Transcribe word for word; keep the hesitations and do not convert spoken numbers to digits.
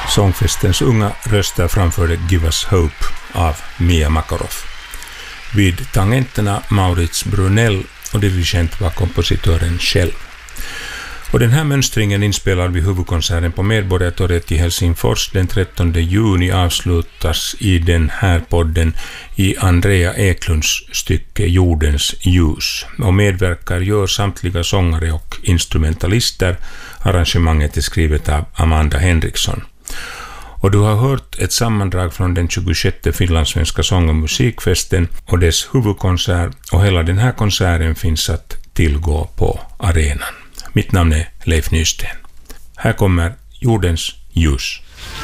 Sångfestens unga röster framförde Give Us Hope av Mia Makarov. Vid tangenterna Maurits Brunell och dirigent var kompositören själv. Och den här mönstringen inspelad vid huvudkonserten på Medborgartorget i Helsingfors den trettonde juni avslutas i den här podden i Andrea Eklunds stycke Jordens ljus. Och medverkar gör samtliga sångare och instrumentalister. Arrangemanget är skrivet av Amanda Henriksson. Och du har hört ett sammandrag från den tjugosjätte finlandssvenska sång- och musikfesten och dess huvudkonsert, och hela den här konserten finns att tillgå på arenan. Mitt namn är Leif Nysten. Här kommer Jordens ljus.